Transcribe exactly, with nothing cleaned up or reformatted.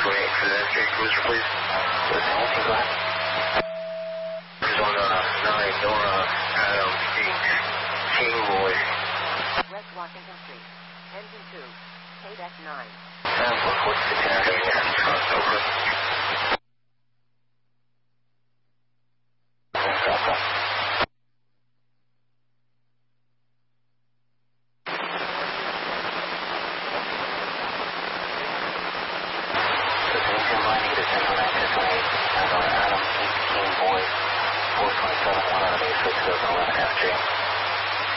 twenty-eight for that street cruiser, please. Listen, what's he got? He's on uh, nine, Nora, Adam, King, King Boy. West Washington Street, engine two, K-Deck nine. Sounds like what's the carrier? Over. four twenty-seven, one out of eight six, eleven half J.